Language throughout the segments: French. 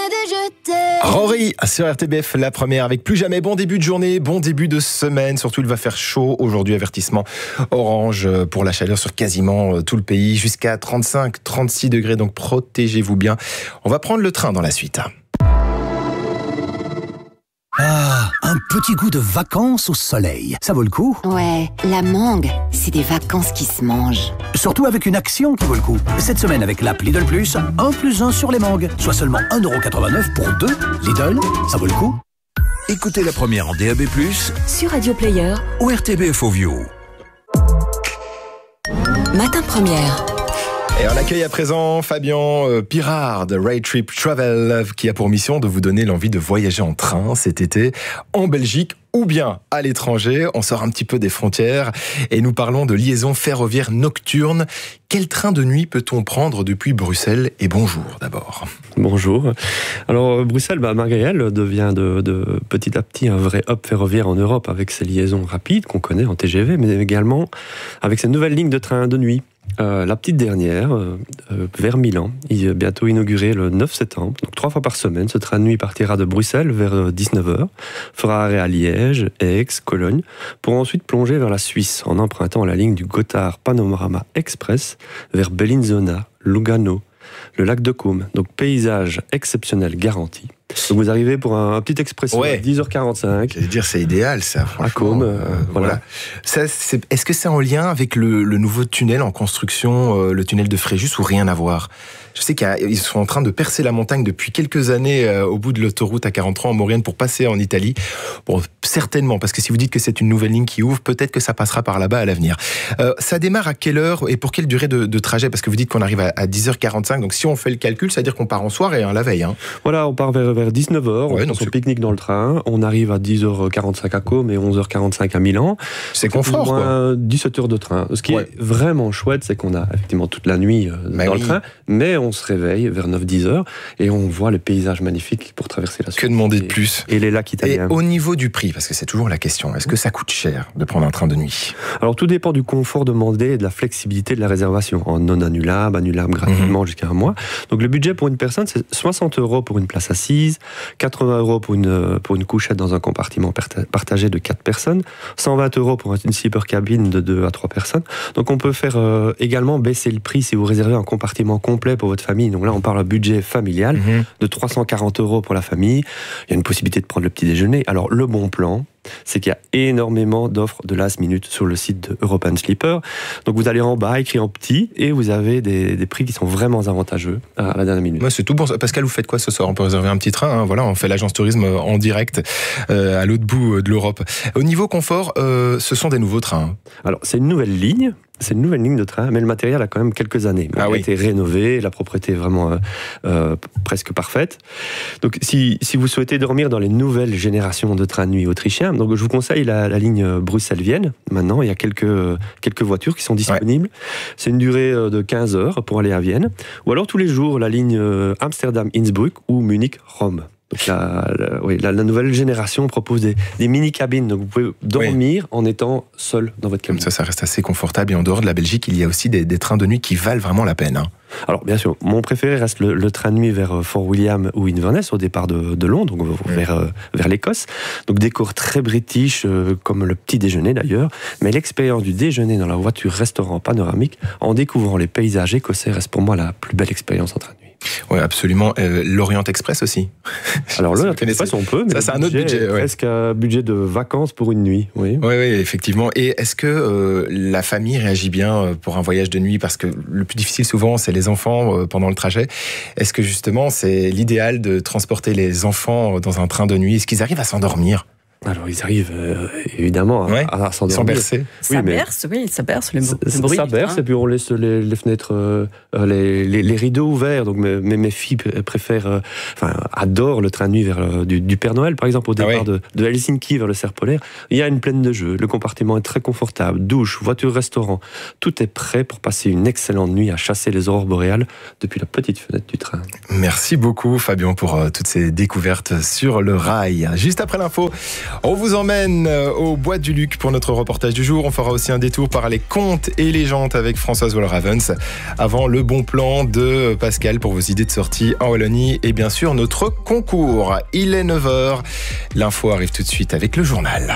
des je t'aime. Rory sur RTBF, la première avec Plus jamais. Bon début de journée, bon début de semaine. Surtout, il va faire chaud aujourd'hui. Avertissement orange pour la chaleur sur quasiment tout le pays. Jusqu'à 35-36 degrés, donc protégez-vous bien. On va prendre le train dans la suite. Ah, un petit goût de vacances au soleil. Ça vaut le coup? Ouais, la mangue, c'est des vacances qui se mangent. Surtout avec une action qui vaut le coup. Cette semaine avec l'app Lidl Plus, 1 + 1 sur les mangues. Soit seulement 1,89€ pour 2. Lidl, ça vaut le coup. Écoutez la première en DAB+, sur Radio Player ou RTBF Audio. Matin Première. Et on accueille à présent Fabien Pirard de Rail Trip Travel qui a pour mission de vous donner l'envie de voyager en train cet été en Belgique ou bien à l'étranger. On sort un petit peu des frontières et nous parlons de liaison ferroviaire nocturne. Quel train de nuit peut-on prendre depuis Bruxelles? Et bonjour d'abord. Bonjour. Alors Bruxelles, Margaël devient de petit à petit un vrai hub ferroviaire en Europe avec ses liaisons rapides qu'on connaît en TGV, mais également avec ses nouvelles lignes de train de nuit. La petite dernière, vers Milan, il est bientôt inauguré le 9 septembre, donc 3 fois par semaine. Ce train de nuit partira de Bruxelles vers 19h, fera arrêt à Liège, Aix, Cologne, pour ensuite plonger vers la Suisse en empruntant la ligne du Gotthard Panorama Express vers Bellinzona, Lugano, le lac de Côme. Donc paysage exceptionnel garanti. Donc vous arrivez pour un petit expresso à 10h45. Je veux dire, c'est idéal ça. À Côme, voilà. Ça, est-ce que c'est en lien avec le nouveau tunnel en construction, le tunnel de Fréjus, ou rien à voir? Je sais qu'ils sont en train de percer la montagne depuis quelques années au bout de l'autoroute A43 en Maurienne pour passer en Italie. Bon, certainement, parce que si vous dites que c'est une nouvelle ligne qui ouvre, peut-être que ça passera par là-bas à l'avenir. Ça démarre à quelle heure et pour quelle durée de trajet? Parce que vous dites qu'on arrive à 10h45, donc si on fait le calcul, ça veut dire qu'on part en soirée, la veille. Voilà, on part vers 19h, on fait son pique-nique dans le train, on arrive à 10h45 à Côme et 11h45 à Milan. C'est confort, quoi. 17 heures de train. Ce qui est vraiment chouette, c'est qu'on a effectivement toute la nuit dans le train, mais on se réveille vers 9-10 heures et on voit le paysage magnifique pour traverser la Suisse. Que demander de plus? Et les lacs italiens. Et au niveau du prix, parce que c'est toujours la question, est-ce que ça coûte cher de prendre un train de nuit? Alors tout dépend du confort demandé et de la flexibilité de la réservation, en non annulable, annulable gratuitement jusqu'à un mois. Donc le budget pour une personne, c'est 60€ pour une place assise, 80€ pour une couchette dans un compartiment partagé de 4 personnes, 120€ pour une sleeper cabine de 2 à 3 personnes. Donc on peut faire également baisser le prix si vous réservez un compartiment complet pour votre famille. Donc là, on parle d'un budget familial de 340€ pour la famille. Il y a une possibilité de prendre le petit déjeuner. Alors le bon plan, c'est qu'il y a énormément d'offres de last minute sur le site de European Sleeper. Donc vous allez en bas, écrit en petit, et vous avez des prix qui sont vraiment avantageux à la dernière minute. Moi, c'est tout bon. Pascal, vous faites quoi ce soir? On peut réserver un petit train, voilà, on fait l'agence tourisme en direct à l'autre bout de l'Europe. Au niveau confort, ce sont des nouveaux trains. Alors, c'est une nouvelle ligne. C'est une nouvelle ligne de train, mais le matériel a quand même quelques années. Il a été rénové, la propreté est vraiment presque parfaite. Donc, si vous souhaitez dormir dans les nouvelles générations de trains de nuit autrichiens, donc je vous conseille la ligne Bruxelles-Vienne. Maintenant, il y a quelques voitures qui sont disponibles. C'est une durée de 15 heures pour aller à Vienne. Ou alors tous les jours, la ligne Amsterdam-Innsbruck ou Munich-Rome. Donc la nouvelle génération propose des mini-cabines, donc vous pouvez dormir en étant seul dans votre cabine. Comme ça reste assez confortable. Et en dehors de la Belgique, il y a aussi des trains de nuit qui valent vraiment la peine. Alors bien sûr, mon préféré reste le train de nuit vers Fort William ou Inverness au départ de Londres, donc vers l'Écosse. Donc décor très british, comme le petit déjeuner d'ailleurs, mais l'expérience du déjeuner dans la voiture-restaurant panoramique, en découvrant les paysages écossais, reste pour moi la plus belle expérience en train de nuit. Oui, absolument. L'Orient Express aussi. Alors l'Orient Express, on peut, mais ça, c'est un autre budget. Presque un budget de vacances pour une nuit. Oui, effectivement. Et est-ce que la famille réagit bien pour un voyage de nuit? Parce que le plus difficile souvent, c'est les enfants pendant le trajet. Est-ce que justement, c'est l'idéal de transporter les enfants dans un train de nuit? Est-ce qu'ils arrivent à s'endormir? Alors ils arrivent évidemment à s'endormir. Sans bercer. Ça berce le bruit. Ça berce et puis on laisse les fenêtres, les rideaux ouverts. Donc mes filles adorent le train de nuit vers du Père Noël par exemple au départ de Helsinki vers le cerf polaire. Il y a une plaine de jeux, le compartiment est très confortable, douche, voiture, restaurant. Tout est prêt pour passer une excellente nuit à chasser les aurores boréales depuis la petite fenêtre du train. Merci beaucoup Fabien pour toutes ces découvertes sur le rail. Juste après l'info, On vous emmène au Bois du Luc pour notre reportage du jour. On fera aussi un détour par les contes et légendes avec Françoise Walravens. Avant, le bon plan de Pascal pour vos idées de sortie en Wallonie et bien sûr notre concours. Il est 9h. L'info arrive tout de suite avec le journal.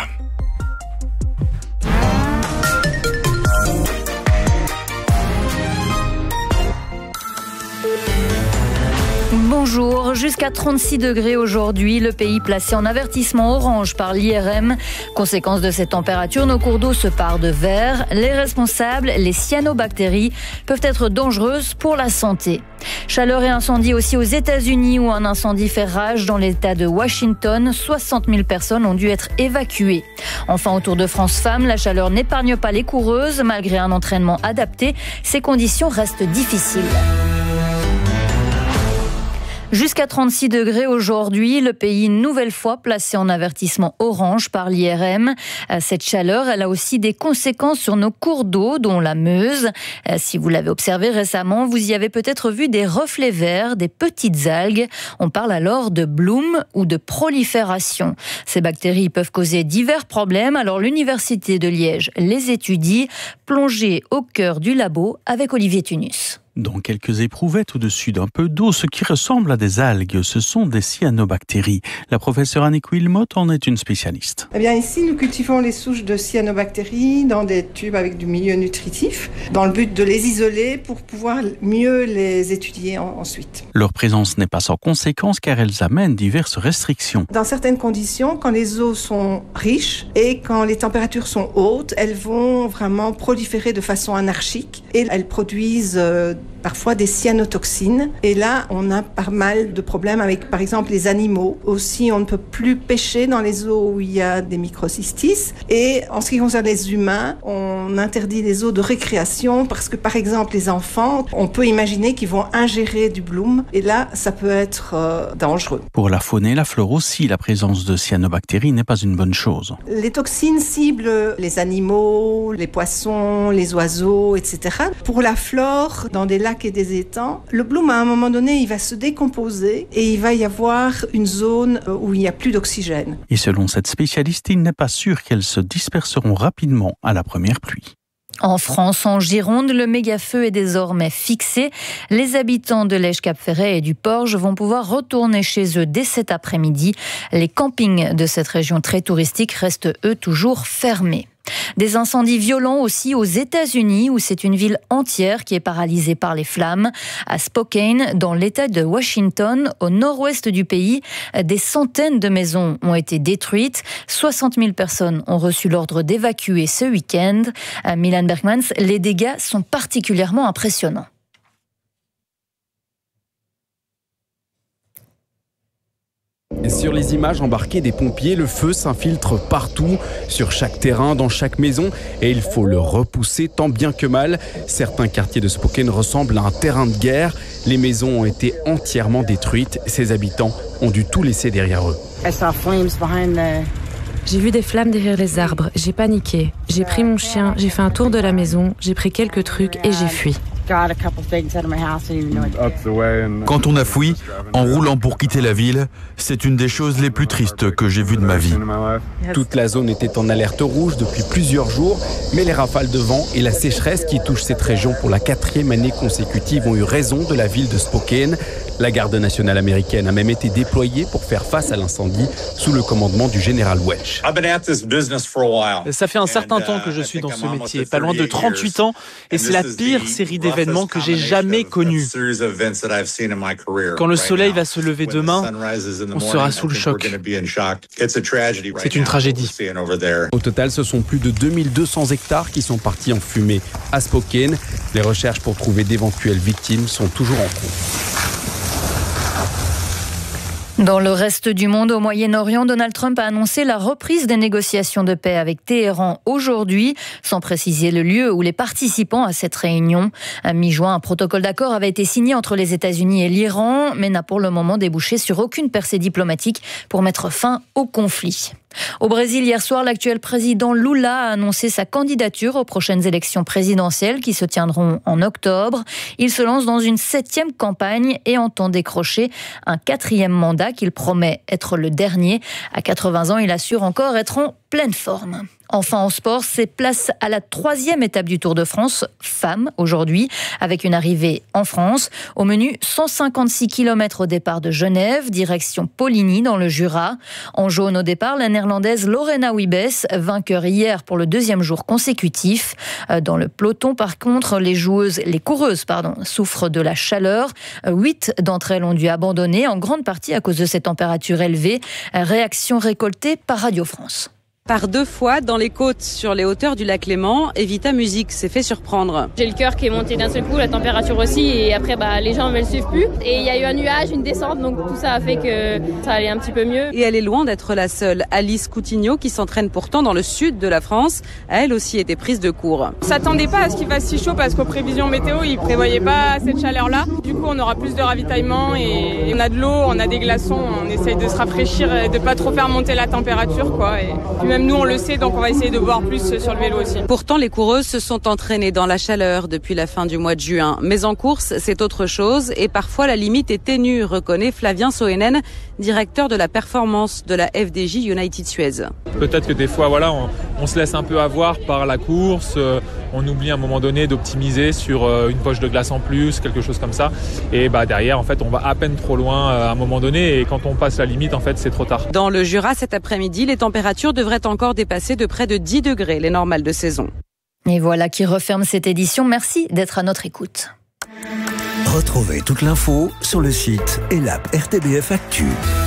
Bonjour, jusqu'à 36 degrés aujourd'hui, le pays placé en avertissement orange par l'IRM. Conséquence de cette température, nos cours d'eau se parent de vert. Les responsables, les cyanobactéries, peuvent être dangereuses pour la santé. Chaleur et incendie aussi aux États-Unis où un incendie fait rage dans l'État de Washington. 60 000 personnes ont dû être évacuées. Enfin, au Tour de France Femmes, la chaleur n'épargne pas les coureuses. Malgré un entraînement adapté, ces conditions restent difficiles. Jusqu'à 36 degrés aujourd'hui, le pays une nouvelle fois placé en avertissement orange par l'IRM. Cette chaleur, elle a aussi des conséquences sur nos cours d'eau, dont la Meuse. Si vous l'avez observé récemment, vous y avez peut-être vu des reflets verts, des petites algues. On parle alors de bloom ou de prolifération. Ces bactéries peuvent causer divers problèmes, alors l'Université de Liège les étudie. Plongez au cœur du labo avec Olivier Tunus. Dans quelques éprouvettes au-dessus d'un peu d'eau, ce qui ressemble à des algues, ce sont des cyanobactéries. La professeure Annick Wilmot en est une spécialiste. Eh bien ici, nous cultivons les souches de cyanobactéries dans des tubes avec du milieu nutritif, dans le but de les isoler pour pouvoir mieux les étudier ensuite. Leur présence n'est pas sans conséquence car elles amènent diverses restrictions. Dans certaines conditions, quand les eaux sont riches et quand les températures sont hautes, elles vont vraiment proliférer de façon anarchique et elles produisent parfois des cyanotoxines. Et là, on a pas mal de problèmes avec, par exemple, les animaux. Aussi, on ne peut plus pêcher dans les eaux où il y a des microcystis. Et en ce qui concerne les humains, on interdit les eaux de récréation parce que, par exemple, les enfants, on peut imaginer qu'ils vont ingérer du bloom. Et là, ça peut être dangereux. Pour la faune et la flore aussi, la présence de cyanobactéries n'est pas une bonne chose. Les toxines ciblent les animaux, les poissons, les oiseaux, etc. Pour la flore, dans des lacs et des étangs, le bloom, à un moment donné, il va se décomposer et il va y avoir une zone où il n'y a plus d'oxygène. Et selon cette spécialiste, il n'est pas sûr qu'elles se disperseront rapidement à la première pluie. En France, en Gironde, le méga-feu est désormais fixé. Les habitants de Lège-Cap-Ferret et du Porge vont pouvoir retourner chez eux dès cet après-midi. Les campings de cette région très touristique restent, eux, toujours fermés. Des incendies violents aussi aux États-Unis où c'est une ville entière qui est paralysée par les flammes. À Spokane, dans l'État de Washington, au nord-ouest du pays, des centaines de maisons ont été détruites. 60 000 personnes ont reçu l'ordre d'évacuer ce week-end. À Milan Bergmans, les dégâts sont particulièrement impressionnants. Sur les images embarquées des pompiers, le feu s'infiltre partout, sur chaque terrain, dans chaque maison, et il faut le repousser tant bien que mal. Certains quartiers de Spokane ressemblent à un terrain de guerre. Les maisons ont été entièrement détruites. Ses habitants ont dû tout laisser derrière eux. J'ai vu des flammes derrière les arbres, j'ai paniqué. J'ai pris mon chien, j'ai fait un tour de la maison, j'ai pris quelques trucs et j'ai fui. Quand on a fui, en roulant pour quitter la ville, c'est une des choses les plus tristes que j'ai vues de ma vie. Toute la zone était en alerte rouge depuis plusieurs jours, mais les rafales de vent et la sécheresse qui touchent cette région pour la 4e année consécutive ont eu raison de la ville de Spokane. La garde nationale américaine a même été déployée pour faire face à l'incendie sous le commandement du général Welch. Ça fait un certain temps que je suis dans ce métier, pas loin de 38 ans, et c'est la pire série d'événements que j'ai jamais connue. Quand le soleil va se lever demain, on sera sous le choc. C'est une tragédie. Au total, ce sont plus de 2200 hectares qui sont partis en fumée à Spokane. Les recherches pour trouver d'éventuelles victimes sont toujours en cours. Dans le reste du monde, au Moyen-Orient, Donald Trump a annoncé la reprise des négociations de paix avec Téhéran aujourd'hui, sans préciser le lieu où les participants à cette réunion. À mi-juin, un protocole d'accord avait été signé entre les États-Unis et l'Iran, mais n'a pour le moment débouché sur aucune percée diplomatique pour mettre fin au conflit. Au Brésil, hier soir, l'actuel président Lula a annoncé sa candidature aux prochaines élections présidentielles qui se tiendront en octobre. Il se lance dans une 7e campagne et entend décrocher un 4e mandat qu'il promet être le dernier. À 80 ans, il assure encore être en pleine forme. Enfin, en sport, c'est place à la 3e étape du Tour de France, femmes, aujourd'hui, avec une arrivée en France. Au menu, 156 km au départ de Genève, direction Poligny dans le Jura. En jaune au départ, la néerlandaise Lorena Wiebes, vainqueur hier pour le 2e jour consécutif. Dans le peloton, par contre, les coureuses souffrent de la chaleur. 8 d'entre elles ont dû abandonner, en grande partie à cause de ces températures élevées. Réaction récoltée par Radio France. Par 2 fois, dans les côtes, sur les hauteurs du lac Léman, Evita Music s'est fait surprendre. J'ai le cœur qui est monté d'un seul coup, la température aussi, et après les gens ne me suivent plus. Et il y a eu un nuage, une descente, donc tout ça a fait que ça allait un petit peu mieux. Et elle est loin d'être la seule. Alice Coutinho, qui s'entraîne pourtant dans le sud de la France, a elle aussi été prise de court. On s'attendait pas à ce qu'il fasse si chaud parce qu'aux prévisions météo, ils prévoyaient pas cette chaleur-là. Du coup, on aura plus de ravitaillement et on a de l'eau, on a des glaçons, on essaye de se rafraîchir et de pas trop faire monter la température, quoi. Et puis même nous, on le sait, donc on va essayer de boire plus sur le vélo aussi. Pourtant, les coureuses se sont entraînées dans la chaleur depuis la fin du mois de juin. Mais en course, c'est autre chose et parfois la limite est ténue, reconnaît Flavien Soenen, directeur de la performance de la FDJ United Suez. Peut-être que des fois, on se laisse un peu avoir par la course, on oublie à un moment donné d'optimiser sur une poche de glace en plus, quelque chose comme ça. Et derrière, en fait, on va à peine trop loin à un moment donné et quand on passe la limite, en fait, c'est trop tard. Dans le Jura, cet après-midi, les températures devraient encore dépasser de près de 10 degrés les normales de saison. Et voilà qui referme cette édition. Merci d'être à notre écoute. Retrouvez toute l'info sur le site et l'app RTBF Actu.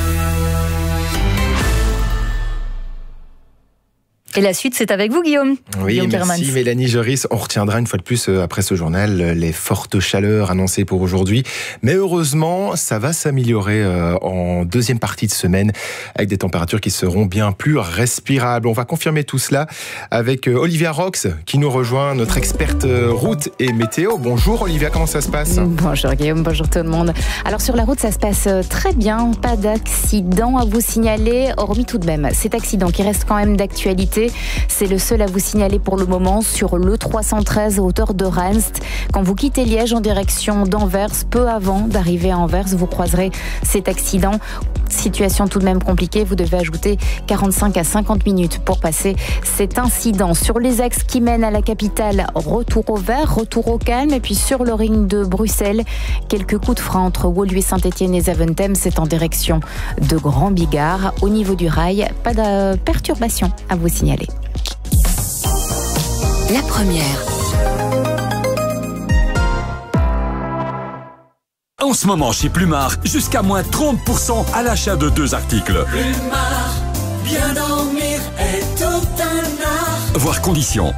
Et la suite, c'est avec vous, Guillaume. Oui, Guillaume merci Kermans. Mélanie Joris. On retiendra une fois de plus, après ce journal, les fortes chaleurs annoncées pour aujourd'hui. Mais heureusement, ça va s'améliorer en deuxième partie de semaine, avec des températures qui seront bien plus respirables. On va confirmer tout cela avec Olivia Rox, qui nous rejoint, notre experte route et météo. Bonjour Olivia, comment ça se passe ? Bonjour Guillaume, bonjour tout le monde. Alors sur la route, ça se passe très bien. Pas d'accident à vous signaler, hormis tout de même cet accident qui reste quand même d'actualité. C'est le seul à vous signaler pour le moment sur le 313 à hauteur de Ranst. Quand vous quittez Liège en direction d'Anvers, peu avant d'arriver à Anvers, vous croiserez cet accident. Situation tout de même compliquée, vous devez ajouter 45 à 50 minutes pour passer cet incident. Sur les axes qui mènent à la capitale, retour au vert, retour au calme. Et puis sur le ring de Bruxelles, quelques coups de frein entre Woluwe, Saint-Étienne et Zaventem. C'est en direction de Grand Bigard. Au niveau du rail, pas de perturbation à vous signaler. La première. En ce moment chez Plumard, jusqu'à moins 30% à l'achat de 2 articles. Plumard, bien dormir est tout un art. Voir conditions.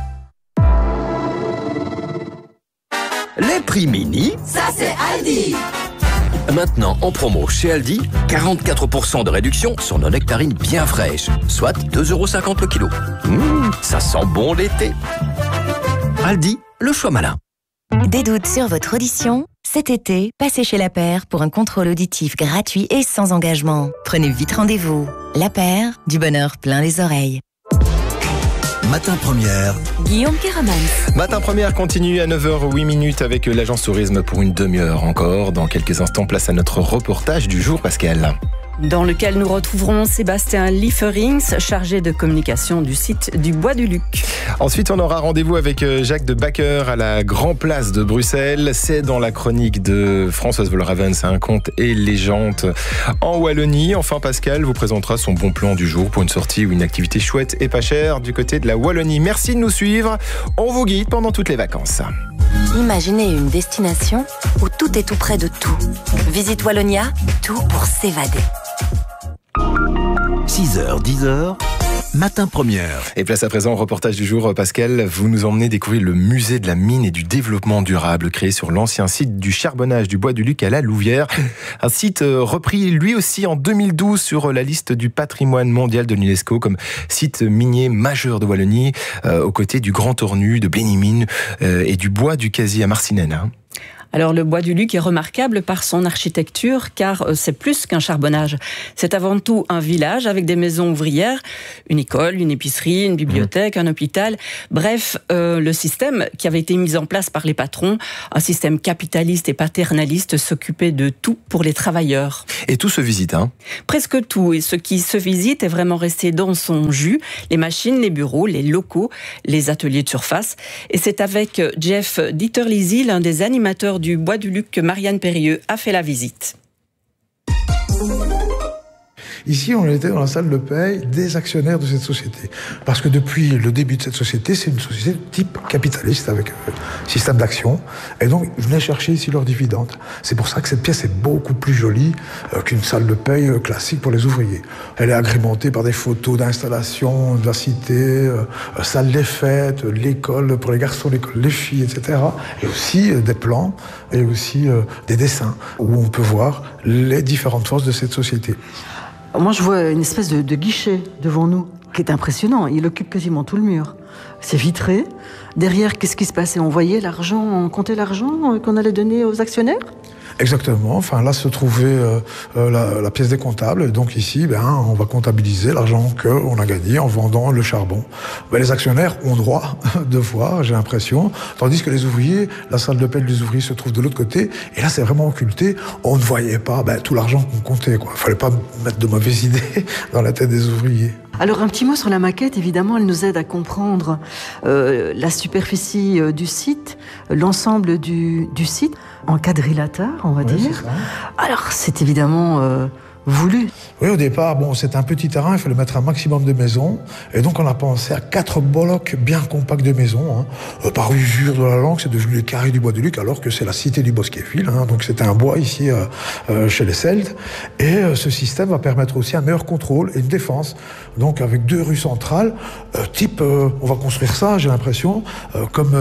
Les prix mini, ça c'est Aldi. Maintenant en promo chez Aldi, 44% de réduction sur nos nectarines bien fraîches, soit 2,50 € le kilo. Ça sent bon l'été. Aldi, le choix malin. Des doutes sur votre audition ? Cet été, passez chez La Paire pour un contrôle auditif gratuit et sans engagement. Prenez vite rendez-vous. La Paire, du bonheur plein les oreilles. Matin Première. Guillaume Kermans. Matin Première continue à 9h08 avec l'agence tourisme pour une demi-heure encore. Dans quelques instants, place à notre reportage du jour, Pascal. Dans lequel nous retrouverons Sébastien Lieferings, chargé de communication du site du Bois du Luc. Ensuite, on aura rendez-vous avec Jacques de Backer à la Grand Place de Bruxelles. C'est dans la chronique de Françoise Volravens, un conte et légende en Wallonie. Enfin, Pascal vous présentera son bon plan du jour pour une sortie ou une activité chouette et pas chère du côté de la Wallonie. Merci de nous suivre. On vous guide pendant toutes les vacances. Imaginez une destination où tout est tout près de tout. Visite Wallonia, tout pour s'évader. 6h, 10h, Matin Première. Et place à présent au reportage du jour, Pascal. Vous nous emmenez découvrir le musée de la mine et du développement durable, créé sur l'ancien site du charbonnage du Bois du Luc à la Louvière. Un site repris lui aussi en 2012 sur la liste du patrimoine mondial de l'UNESCO comme site minier majeur de Wallonie, aux côtés du Grand Tornu, de Blénimine et du Bois du Casier à Marcinelle. Alors le bois du Luc est remarquable par son architecture car c'est plus qu'un charbonnage. C'est avant tout un village avec des maisons ouvrières, une école, une épicerie, une bibliothèque, un hôpital. Bref, le système qui avait été mis en place par les patrons, un système capitaliste et paternaliste s'occupait de tout pour les travailleurs. Et tout se visite, hein ? Presque tout. Et ce qui se visite est vraiment resté dans son jus. Les machines, les bureaux, les locaux, les ateliers de surface. Et c'est avec Jeff Dieterlisi, l'un des animateurs du Bois du Luc, que Marianne Périeux a fait la visite. Ici, on était dans la salle de paye des actionnaires de cette société. Parce que depuis le début de cette société, c'est une société de type capitaliste avec système d'action. Et donc, ils venaient chercher ici leurs dividendes. C'est pour ça que cette pièce est beaucoup plus jolie qu'une salle de paye classique pour les ouvriers. Elle est agrémentée par des photos d'installation de la cité, salle des fêtes, l'école pour les garçons, l'école des filles, etc. Et aussi des plans et aussi des dessins où on peut voir les différentes forces de cette société. Moi, je vois une espèce de guichet devant nous, qui est impressionnant. Il occupe quasiment tout le mur. C'est vitré. Derrière, qu'est-ce qui se passait ? On voyait l'argent, on comptait l'argent qu'on allait donner aux actionnaires ? Exactement. Enfin, là se trouvait la pièce des comptables. Et donc ici, on va comptabiliser l'argent qu'on a gagné en vendant le charbon. Les actionnaires ont droit de voir, j'ai l'impression, tandis que les ouvriers, la salle de paie des ouvriers se trouve de l'autre côté. Et là, c'est vraiment occulté. On ne voyait pas tout l'argent qu'on comptait, quoi. Il fallait pas mettre de mauvaises idées dans la tête des ouvriers. Alors, un petit mot sur la maquette. Évidemment, elle nous aide à comprendre la superficie du site, l'ensemble du site, en quadrilatère, on va dire. Alors, c'est évidemment voulu. Oui, au départ, c'était un petit terrain, il fallait mettre un maximum de maisons. Et donc, on a pensé à 4 blocs bien compacts de maisons. Par usure de la langue, c'est devenu les carrés du Bois du Luc, alors que c'est la cité du Bosquet-Fil. Donc, c'était un bois ici, chez les Celtes. Et ce système va permettre aussi un meilleur contrôle et une défense. Donc, avec 2 rues centrales, on va construire ça, j'ai l'impression, comme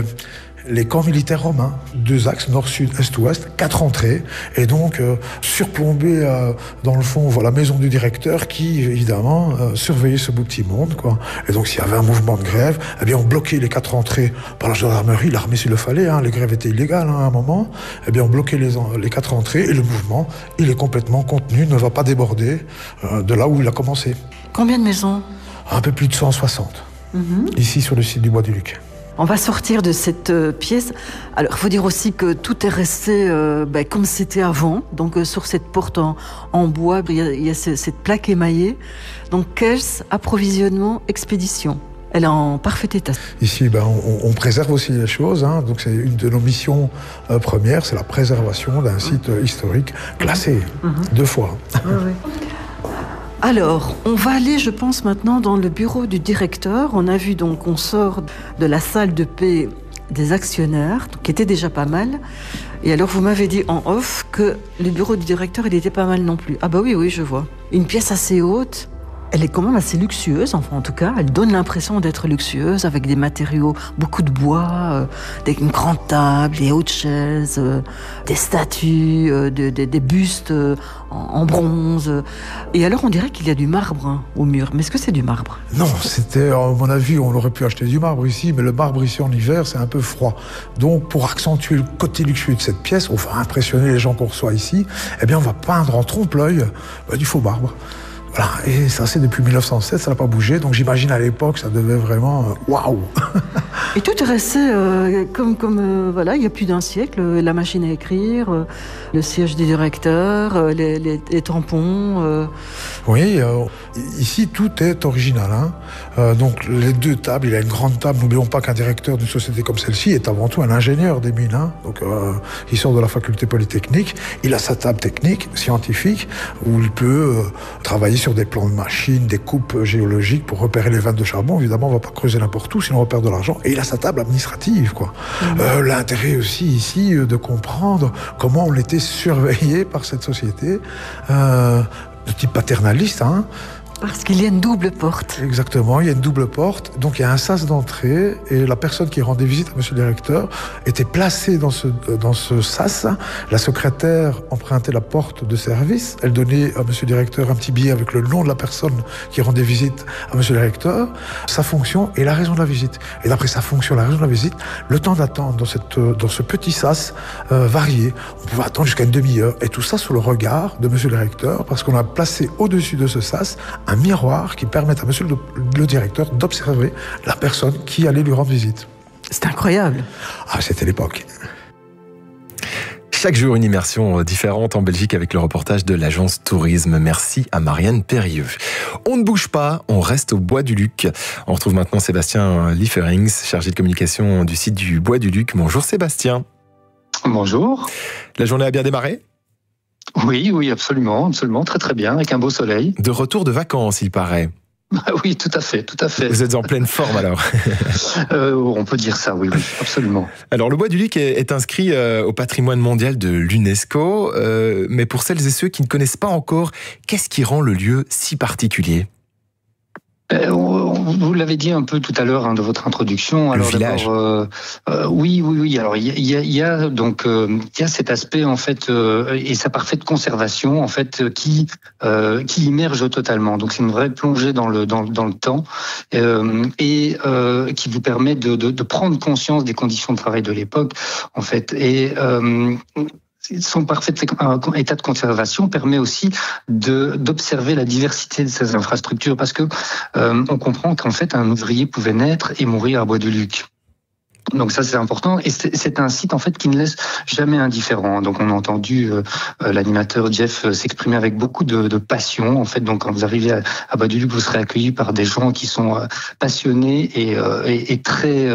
les camps militaires romains, 2 axes, nord, sud, est, ouest, 4 entrées, et donc surplombé dans le fond, on voit la maison du directeur qui, évidemment, surveillait ce beau petit monde, quoi. Et donc s'il y avait un mouvement de grève, on bloquait les 4 entrées par la gendarmerie, l'armée s'il le fallait, les grèves étaient illégales à un moment, on bloquait les 4 entrées, et le mouvement, il est complètement contenu, ne va pas déborder de là où il a commencé. Combien de maisons ? Un peu plus de 160, ici sur le site du Bois du Luc. On va sortir de cette pièce. Alors, il faut dire aussi que tout est resté comme c'était avant. Donc, sur cette porte en bois, il y a cette plaque émaillée. Donc, caisse, approvisionnement, expédition. Elle est en parfait état. Ici, on préserve aussi les choses. Donc, c'est une de nos missions premières, c'est la préservation d'un site historique classé 2 fois. Oui. Alors, on va aller, je pense, maintenant dans le bureau du directeur. On a vu donc qu'on sort de la salle de paix des actionnaires, qui était déjà pas mal. Et alors, vous m'avez dit en off que le bureau du directeur, il était pas mal non plus. Ah bah oui, je vois. Une pièce assez haute. Elle est quand même assez luxueuse, enfin en tout cas, elle donne l'impression d'être luxueuse, avec des matériaux, beaucoup de bois, une grande table, des hautes chaises, des statues, des bustes en bronze. Et alors on dirait qu'il y a du marbre au mur. Mais est-ce que c'est du marbre ? Non, c'était, à mon avis, on aurait pu acheter du marbre ici, mais le marbre ici en hiver, c'est un peu froid. Donc pour accentuer le côté luxueux de cette pièce, on va impressionner les gens qu'on reçoit ici, on va peindre en trompe-l'œil du faux marbre. Voilà, et ça c'est depuis 1907, ça n'a pas bougé, donc j'imagine à l'époque ça devait vraiment waouh. Et tout est resté comme il y a plus d'un siècle, la machine à écrire, le siège du directeur, les tampons. Oui, ici tout est original. Donc les 2 tables, il y a une grande table, n'oublions pas qu'un directeur d'une société comme celle-ci est avant tout un ingénieur des mines. Donc il sort de la faculté polytechnique, il a sa table technique, scientifique, où il peut travailler sur des plans de machines, des coupes géologiques pour repérer les vannes de charbon. Évidemment, on ne va pas creuser n'importe où, sinon on perd de l'argent. Et il a sa table administrative, quoi. L'intérêt aussi ici de comprendre comment on était surveillé par cette société de type paternaliste. Parce qu'il y a une double porte. Exactement, il y a une double porte, donc il y a un sas d'entrée et la personne qui rendait visite à monsieur le directeur était placée dans ce sas. La secrétaire empruntait la porte de service, elle donnait à monsieur le directeur un petit billet avec le nom de la personne qui rendait visite à monsieur le directeur, sa fonction et la raison de la visite. Et d'après sa fonction, la raison de la visite, le temps d'attente dans ce petit sas variait. On pouvait attendre jusqu'à une demi-heure et tout ça sous le regard de monsieur le directeur parce qu'on a placé au-dessus de ce sas un miroir qui permet à monsieur le directeur d'observer la personne qui allait lui rendre visite. C'est incroyable. Ah, c'était l'époque. Chaque jour, une immersion différente en Belgique avec le reportage de l'agence Tourisme. Merci à Marianne Périeux. On ne bouge pas, on reste au Bois du Luc. On retrouve maintenant Sébastien Lieferings, chargé de communication du site du Bois du Luc. Bonjour Sébastien. Bonjour. La journée a bien démarré ? Oui, absolument, très très bien, avec un beau soleil. De retour de vacances, il paraît. Oui, tout à fait. Vous êtes en pleine forme alors. On peut dire ça, oui, absolument. Alors le Bois du Luc est inscrit au patrimoine mondial de l'UNESCO, mais pour celles et ceux qui ne connaissent pas encore, qu'est-ce qui rend le lieu si particulier ? Vous l'avez dit un peu tout à l'heure de votre introduction. Alors village. Oui. Alors il y a cet aspect en fait et sa parfaite conservation en fait qui immerge totalement. Donc c'est une vraie plongée dans le temps et qui vous permet de prendre conscience des conditions de travail de l'époque en fait et son parfait état de conservation permet aussi d'observer la diversité de ces infrastructures parce que on comprend qu'en fait un ouvrier pouvait naître et mourir à Bois du Luc. Donc ça c'est important et c'est un site en fait qui ne laisse jamais indifférent. Donc on a entendu l'animateur Jeff s'exprimer avec beaucoup de passion. En fait, donc quand vous arrivez à Bois du Luc, vous serez accueillis par des gens qui sont passionnés et très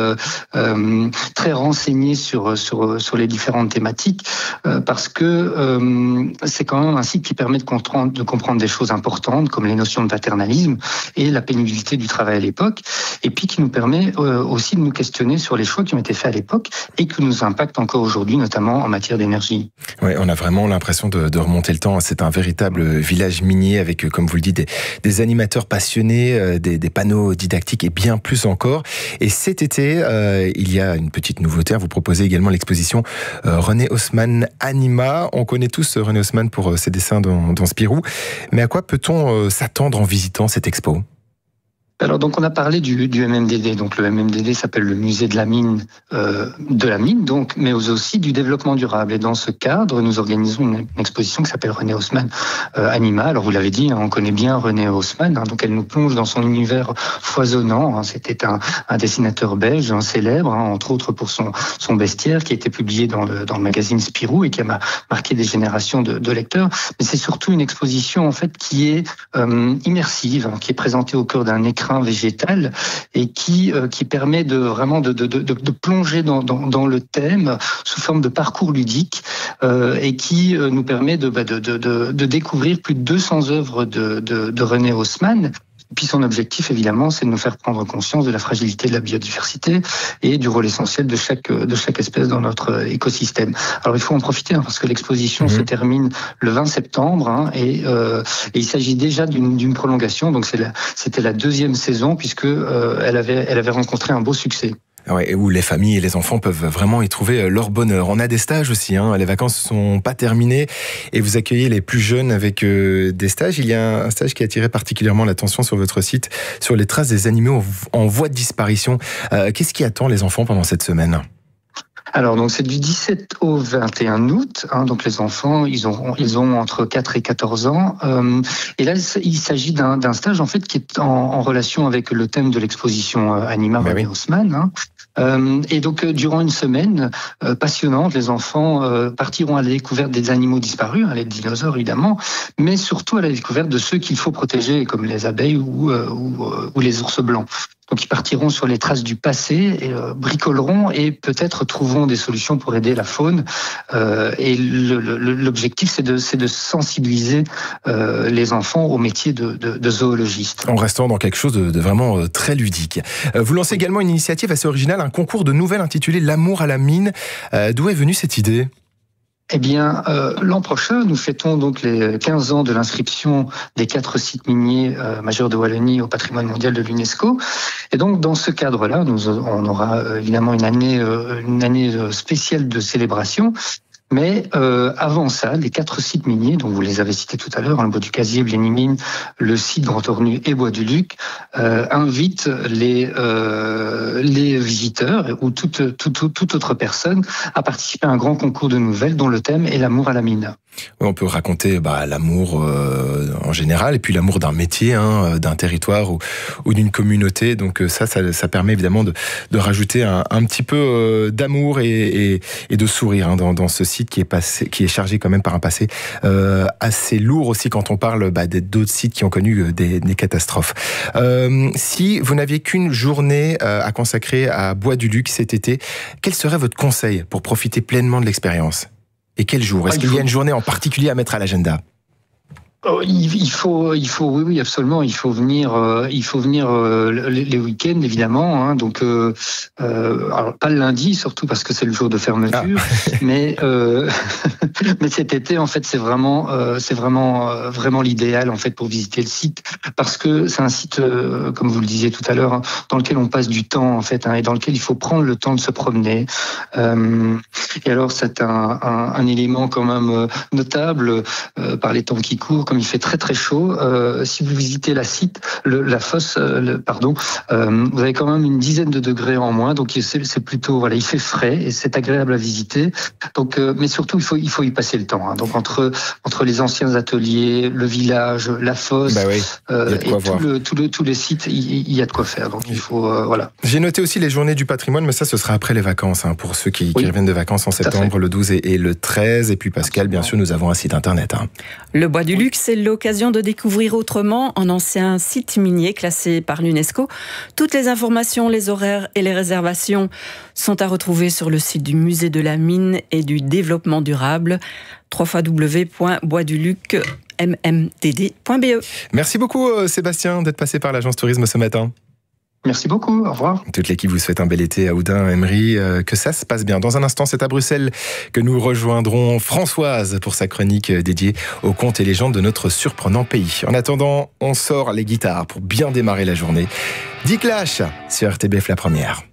renseignés sur les différentes thématiques parce que c'est quand même un site qui permet de comprendre des choses importantes comme les notions de paternalisme et la pénibilité du travail à l'époque et puis qui nous permet aussi de nous questionner sur les choix qui ont été faits à l'époque et qui nous impactent encore aujourd'hui, notamment en matière d'énergie. Oui, on a vraiment l'impression de remonter le temps. C'est un véritable village minier avec, comme vous le dites, des animateurs passionnés, des panneaux didactiques et bien plus encore. Et cet été, il y a une petite nouveauté. Vous proposez également l'exposition René Haussmann Anima. On connaît tous René Haussmann pour ses dessins dans Spirou. Mais à quoi peut-on s'attendre en visitant cette expo ? Alors donc on a parlé du MMDD, donc le MMDD s'appelle le musée de la mine, donc, mais aussi du développement durable. Et dans ce cadre, nous organisons une exposition qui s'appelle René Haussmann Anima. Alors vous l'avez dit, on connaît bien René Haussmann, donc elle nous plonge dans son univers foisonnant. C'était un dessinateur belge, célèbre, entre autres pour son bestiaire qui a été publié dans le magazine Spirou et qui a marqué des générations de lecteurs. Mais c'est surtout une exposition en fait qui est immersive, qui est présentée au cœur d'un écran végétal et qui permet de plonger dans le thème sous forme de parcours ludique et qui nous permet de découvrir plus de 200 œuvres de René Haussmann. Et puis son objectif, évidemment, c'est de nous faire prendre conscience de la fragilité de la biodiversité et du rôle essentiel de chaque espèce dans notre écosystème. Alors il faut en profiter parce que l'exposition se termine le 20 septembre et il s'agit déjà d'une prolongation. Donc c'était la deuxième saison puisque elle avait rencontré un beau succès. Ouais, où les familles et les enfants peuvent vraiment y trouver leur bonheur. On a des stages aussi, les vacances sont pas terminées et vous accueillez les plus jeunes avec des stages. Il y a un stage qui a attiré particulièrement l'attention sur votre site, sur les traces des animaux en voie de disparition. Qu'est-ce qui attend les enfants pendant cette semaine ? Alors donc c'est du 17 au 21 août, donc les enfants ils ont entre 4 et 14 ans et là il s'agit d'un stage en fait qui est en relation avec le thème de l'exposition Anima René Haussmann. Et donc durant une semaine passionnante, les enfants partiront à la découverte des animaux disparus, les dinosaures évidemment, mais surtout à la découverte de ceux qu'il faut protéger comme les abeilles ou les ours blancs. Donc ils partiront sur les traces du passé, et, bricoleront et peut-être trouveront des solutions pour aider la faune. Et l'objectif c'est de sensibiliser les enfants au métier de zoologiste. En restant dans quelque chose de vraiment très ludique. Vous lancez également une initiative assez originale, un concours de nouvelles intitulé L'amour à la mine. D'où est venue cette idée ? Eh bien, l'an prochain, nous fêtons donc les 15 ans de l'inscription des 4 sites miniers majeurs de Wallonie au patrimoine mondial de l'UNESCO. Et donc, dans ce cadre-là, on aura évidemment une année spéciale de célébration. Mais avant ça, les 4 sites miniers, dont vous les avez cités tout à l'heure, le Bois du Casier, Blénimine, le site Grand Ornu et Bois du Luc, invitent les visiteurs ou toute autre personne à participer à un grand concours de nouvelles dont le thème est l'amour à la mine. On peut raconter l'amour en général et puis l'amour d'un métier, d'un territoire ou d'une communauté. Donc ça permet évidemment de rajouter un petit peu d'amour et de sourire dans ce site qui est chargé quand même par un passé assez lourd aussi quand on parle d'autres sites qui ont connu des catastrophes. Si vous n'aviez qu'une journée à consacrer à Bois du Luc cet été, quel serait votre conseil pour profiter pleinement de l'expérience ? Et quel jour ? Est-ce qu'il y a une journée en particulier à mettre à l'agenda ? Il faut, oui, absolument. Il faut venir les week-ends, évidemment. Donc, alors pas le lundi, surtout parce que c'est le jour de fermeture. Mais cet été, en fait, c'est vraiment l'idéal, en fait, pour visiter le site, parce que c'est un site, comme vous le disiez tout à l'heure, dans lequel on passe du temps, en fait, et dans lequel il faut prendre le temps de se promener. Et alors, c'est un élément quand même notable par les temps qui courent. Comme il fait très très chaud, si vous visitez la fosse, vous avez quand même une dizaine de degrés en moins, donc c'est plutôt il fait frais et c'est agréable à visiter. Donc, mais surtout il faut y passer le temps. Donc entre les anciens ateliers, le village, la fosse, et tous les sites, il y a de quoi faire. Donc il faut J'ai noté aussi les journées du patrimoine, mais ça ce sera après les vacances pour ceux qui reviennent de vacances en septembre, le 12 et le 13. Et puis Pascal, bien sûr, nous avons un site internet. Le Bois du Luc, c'est l'occasion de découvrir autrement un ancien site minier classé par l'UNESCO. Toutes les informations, les horaires et les réservations sont à retrouver sur le site du Musée de la Mine et du Développement durable, www.boisduluc.mmdd.be. Merci beaucoup Sébastien d'être passé par l'agence tourisme ce matin. Merci beaucoup, au revoir. Toute l'équipe vous souhaite un bel été à Houdain, Emery, que ça se passe bien. Dans un instant, c'est à Bruxelles que nous rejoindrons Françoise pour sa chronique dédiée aux contes et légendes de notre surprenant pays. En attendant, on sort les guitares pour bien démarrer la journée. Dick Clash sur RTBF La Première.